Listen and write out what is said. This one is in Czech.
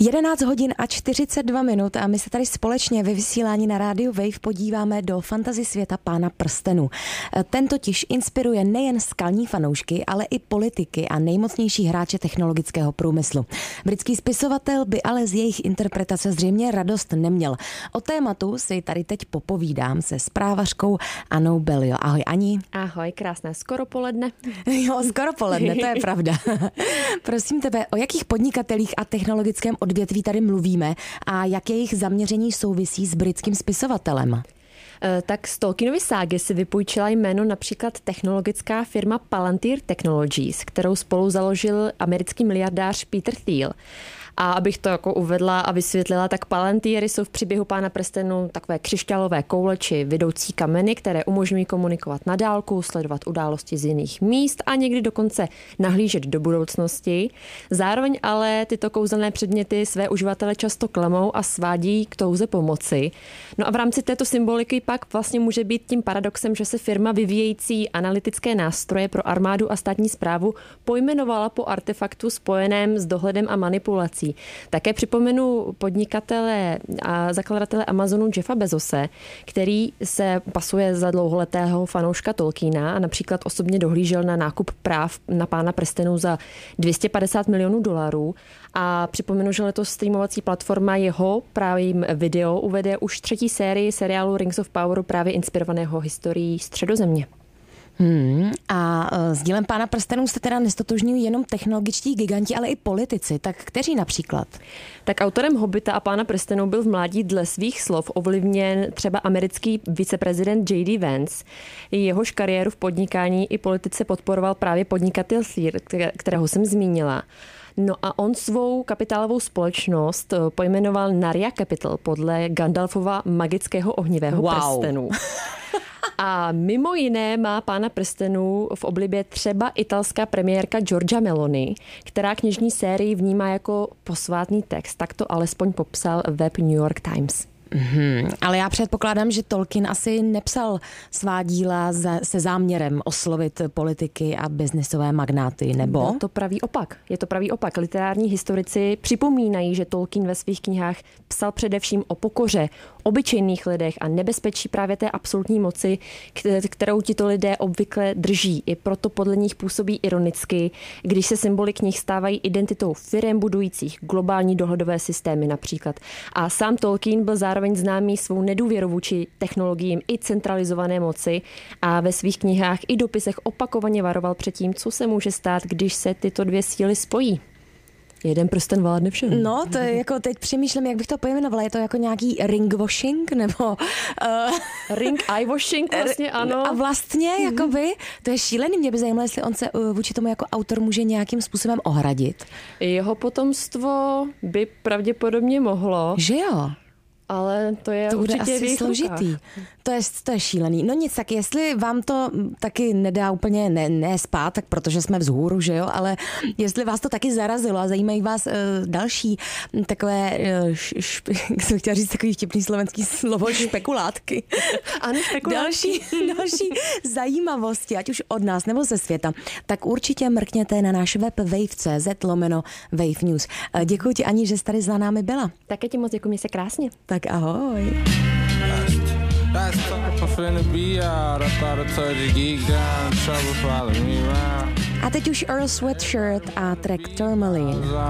11 hodin a 42 minut a my se tady společně ve vysílání na rádiu Wave podíváme do fantasy světa Pána prstenů. Ten totiž inspiruje nejen skalní fanoušky, ale i politiky a nejmocnější hráče technologického průmyslu. Britský spisovatel by ale z jejich interpretace zřejmě radost neměl. O tématu si tady teď popovídám se zprávařkou Anou Belio. Ahoj Ani. Ahoj, krásné skoro poledne. Jo, skoro poledne, to je pravda. Prosím tebe, o jakých podnikatelích a technologickém odvětví tady mluvíme a jaké jejich zaměření souvisí s britským spisovatelem? Tak z Tolkienovy ságy si vypůjčila jméno například technologická firma Palantir Technologies, kterou spolu založil americký miliardář Peter Thiel. A abych to jako uvedla a vysvětlila, tak Palantíry jsou v příběhu Pána prstenů takové křišťálové koule či vidoucí kameny, které umožňují komunikovat na dálku, sledovat události z jiných míst a někdy dokonce nahlížet do budoucnosti. Zároveň ale tyto kouzelné předměty své uživatele často klamou a svádí k touze pomoci. No a v rámci této symboliky pak vlastně může být tím paradoxem, že se firma vyvíjející analytické nástroje pro armádu a státní správu pojmenovala po artefaktu spojeném s dohledem a manipulací. Také připomenu podnikatele a zakladatele Amazonu Jeffa Bezose, který se pasuje za dlouholetého fanouška Tolkiena a například osobně dohlížel na nákup práv na Pána prstenů za $250 milionů. A připomenu, že letos streamovací platforma jeho právě video uvede už 3. sérii seriálu Rings of Power právě inspirovaného historií Středozemě. A s dílem Pána prstenů se teda nestotožňují jenom technologičtí giganti, ale i politici. Tak kteří například? Tak autorem Hobita a Pána prstenů byl v mládí dle svých slov ovlivněn třeba americký viceprezident J.D. Vance. Jehož kariéru v podnikání i politice podporoval právě podnikatel Thiel, kterého jsem zmínila. No a on svou kapitálovou společnost pojmenoval Narya Capital podle Gandalfova magického ohnivého prstenu. A mimo jiné má Pána prstenů v oblibě třeba italská premiérka Giorgia Meloni, která knižní sérii vnímá jako posvátný text. Tak to alespoň popsal web New York Times. Ale já předpokládám, že Tolkien asi nepsal svá díla se záměrem oslovit politiky a biznisové magnáty, nebo? Je to pravý opak. Literární historici připomínají, že Tolkien ve svých knihách psal především o pokoře, obyčejných lidech a nebezpečí právě té absolutní moci, kterou tito lidé obvykle drží. I proto podle nich působí ironicky, když se symboly knih stávají identitou firem budujících globální dohledové systémy například. A sám Tolkien byl zároveň známý svou nedůvěrou vůči technologiím i centralizované moci a ve svých knihách i dopisech opakovaně varoval před tím, co se může stát, když se tyto dvě síly spojí. Jeden prsten vládne všem. No, to je jako teď přemýšlím, jak bych to pojmenovala. Je to jako nějaký ring washing, nebo... Ring eye washing vlastně, ano. A vlastně, jakoby, to je šílený. Mě by zajímalo, jestli on se vůči tomu jako autor může nějakým způsobem ohradit. Jeho potomstvo by pravděpodobně mohlo. Že jo? Ale to je to bude určitě asi složitý. To je šílený. No nic, tak jestli vám to taky nedá úplně ne spát, tak protože jsme vzhůru, že jo, ale jestli vás to taky zarazilo a zajímají vás další takové, jsem chtěla říct takový vtipný slovenský slovo, špekulátky. Ano, špekulátky. Další zajímavosti, ať už od nás nebo ze světa, tak určitě mrkněte na náš web wave.cz/Wave News. Děkuji ti, Ani, že jsi tady za námi byla. Také ti moc děkuji, mě se krásně. Tak ahoj. A teď už Earl Sweatshirt a track Tourmaline.